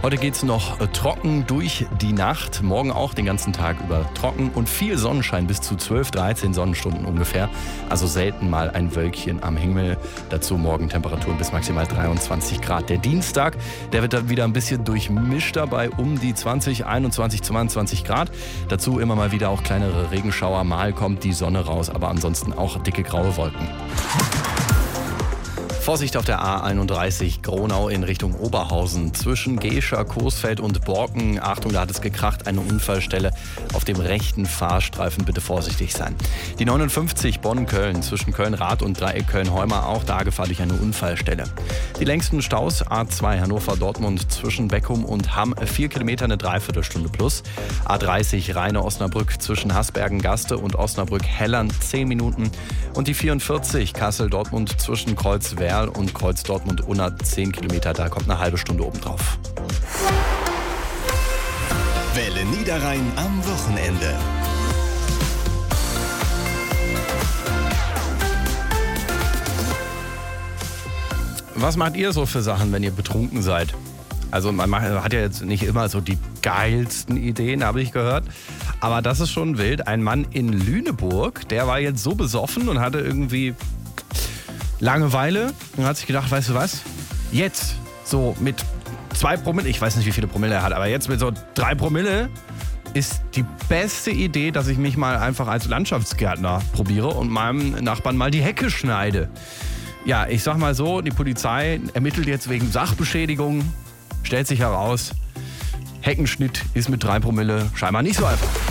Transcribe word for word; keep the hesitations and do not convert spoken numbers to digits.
Heute geht es noch trocken durch die Nacht. Morgen auch den ganzen Tag über trocken und viel Sonnenschein, bis zu zwölf, dreizehn Sonnenstunden ungefähr. Also selten mal ein Wölkchen am Himmel. Dazu morgen Temperaturen bis maximal dreiundzwanzig Grad. Der Dienstag, der wird dann wieder ein bisschen durchmischter bei um die zwanzig, einundzwanzig, zweiundzwanzig Grad. Dazu immer mal wieder auch kleinere Regenschauer. Mal kommt die Sonne raus, aber ansonsten auch dicke graue Wolken. Vorsicht auf der A einunddreißig Gronau in Richtung Oberhausen. Zwischen Gescher, Coesfeld und Borken. Achtung, da hat es gekracht, eine Unfallstelle auf dem rechten Fahrstreifen. Bitte vorsichtig sein. Die neunundfünfzig Bonn-Köln zwischen Köln-Rad und Dreieck Köln-Heuma. Auch da Gefahr durch eine Unfallstelle. Die längsten Staus A zwei Hannover-Dortmund zwischen Beckum und Hamm. Vier Kilometer, eine Dreiviertelstunde plus. A dreißig Rheine-Osnabrück zwischen Hasbergen-Gaste und Osnabrück-Hellern. Zehn Minuten. Und die vierundvierzig Kassel-Dortmund zwischen Kreuzwerl und Kreuz Dortmund-Unna, zehn Kilometer, da kommt eine halbe Stunde obendrauf. Welle Niederrhein am Wochenende. Was macht ihr so für Sachen, wenn ihr betrunken seid? Also man macht, hat ja jetzt nicht immer so die geilsten Ideen, habe ich gehört. Aber das ist schon wild. Ein Mann in Lüneburg, der war jetzt so besoffen und hatte irgendwie Langeweile und hat sich gedacht, weißt du was, jetzt so mit zwei Promille, ich weiß nicht, wie viele Promille er hat, aber jetzt mit so drei Promille ist die beste Idee, dass ich mich mal einfach als Landschaftsgärtner probiere und meinem Nachbarn mal die Hecke schneide. Ja, ich sag mal so, die Polizei ermittelt jetzt wegen Sachbeschädigung, stellt sich heraus, Heckenschnitt ist mit drei Promille scheinbar nicht so einfach.